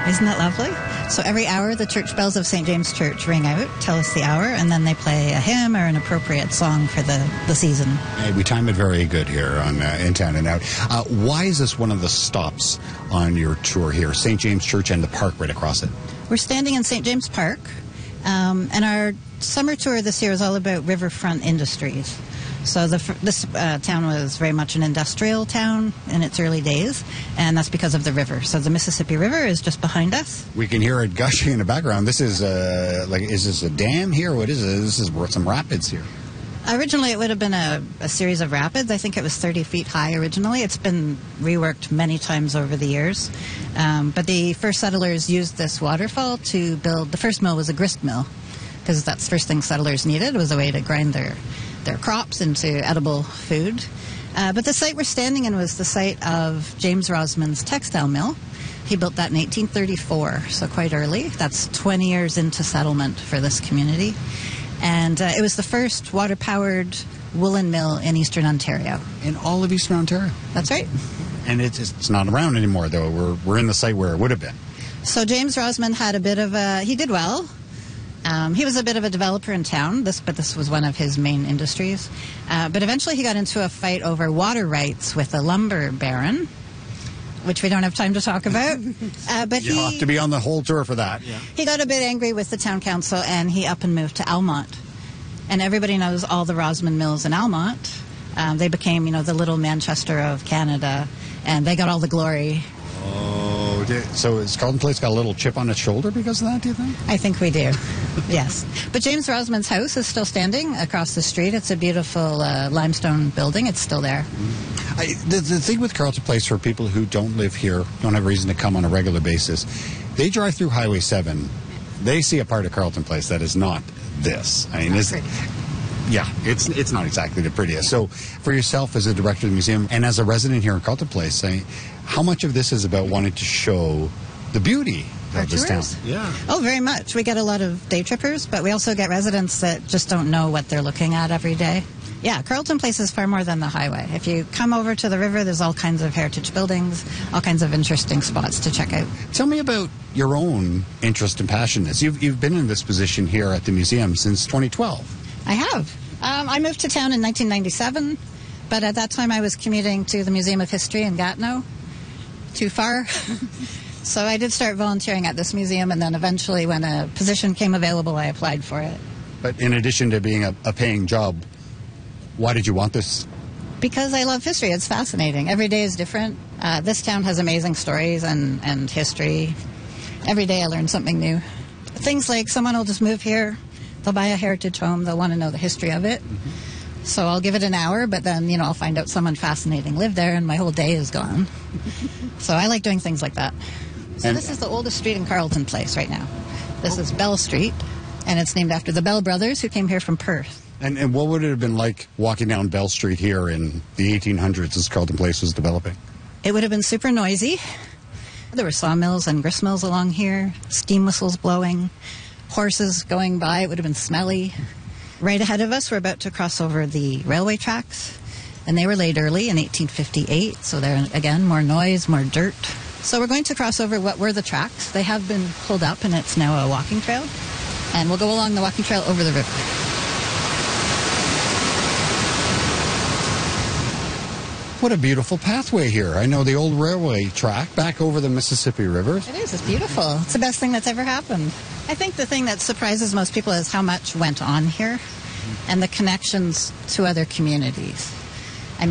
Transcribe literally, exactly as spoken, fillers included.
Isn't that lovely? So every hour, the church bells of Saint James Church ring out, tell us the hour, and then they play a hymn or an appropriate song for the, the season. Hey, we time it very good here on uh, In Town and Out. Uh, why is this one of the stops on your tour here? Saint James Church and the park right across it. We're standing in Saint James Park, um, and our summer tour this year is all about riverfront industries. So the, this uh, town was very much an industrial town in its early days, and that's because of the river. So the Mississippi River is just behind us. We can hear it gushing in the background. This is uh, like, is this a dam here? What is it? This is some rapids here. Originally, it would have been a, a series of rapids. I think it was thirty feet high originally. It's been reworked many times over the years. Um, but the first settlers used this waterfall to build, the first mill was a grist mill, because that's the first thing settlers needed, was a way to grind their their crops into edible food. Uh, but the site we're standing in was the site of James Rosman's textile mill. He built that in eighteen thirty-four, so quite early. That's twenty years into settlement for this community. And uh, it was the first water-powered woolen mill in eastern Ontario. In all of eastern Ontario? That's right. And it's, it's not around anymore, though. We're, we're in the site where it would have been. So James Rosman had a bit of a... He did well. Um, he was a bit of a developer in town, this, but this was one of his main industries. Uh, but eventually he got into a fight over water rights with a lumber baron, which we don't have time to talk about. Uh, but you he, have to be on the whole tour for that. Yeah. He got a bit angry with the town council, and he up and moved to Almont. And everybody knows all the Rosman mills in Almont. Um, they became, you know, the little Manchester of Canada, and they got all the glory. Oh, so has Carleton Place got a little chip on its shoulder because of that, do you think? I think we do, yes. But James Rosman's house is still standing across the street. It's a beautiful uh, limestone building. It's still there. I, the, the thing with Carleton Place, for people who don't live here, don't have a reason to come on a regular basis, they drive through Highway seven. They see a part of Carleton Place that is not this. I mean, is yeah, it's it's not exactly the prettiest. So for yourself as a director of the museum and as a resident here in Carleton Place, I mean, how much of this is about wanting to show the beauty Our of this tours? town? Yeah. Oh, very much. We get a lot of day trippers, but we also get residents that just don't know what they're looking at every day. Yeah, Carleton Place is far more than the highway. If you come over to the river, there's all kinds of heritage buildings, all kinds of interesting spots to check out. Tell me about your own interest and passion in this. You've, you've been in this position here at the museum since twenty twelve. I have. Um, I moved to town in nineteen ninety-seven, but at that time I was commuting to the Museum of History in Gatineau. Too far. So I did start volunteering at this museum, and then eventually when a position came available, I applied for it. But in addition to being a, a paying job, why did you want this? Because I love history. It's fascinating. Every day is different. Uh, this town has amazing stories and, and history. Every day I learn something new. Things like someone will just move here, they'll buy a heritage home, they'll want to know the history of it. Mm-hmm. So I'll give it an hour, but then, you know, I'll find out someone fascinating lived there and my whole day is gone. So I like doing things like that. So and this is the oldest street in Carleton Place right now. This is Bell Street, and it's named after the Bell brothers who came here from Perth. And, and what would it have been like walking down Bell Street here in the eighteen hundreds as Carleton Place was developing? It would have been super noisy. There were sawmills and grist mills along here, steam whistles blowing, horses going by. It would have been smelly. Right ahead of us, we're about to cross over the railway tracks, and they were laid early in eighteen fifty-eight, so there, again, more noise, more dirt. So we're going to cross over what were the tracks. They have been pulled up, and it's now a walking trail, and we'll go along the walking trail over the river. What a beautiful pathway here. I know the old railway track back over the Mississippi River. It is. It's beautiful. It's the best thing that's ever happened. I think the thing that surprises most people is how much went on here and the connections to other communities.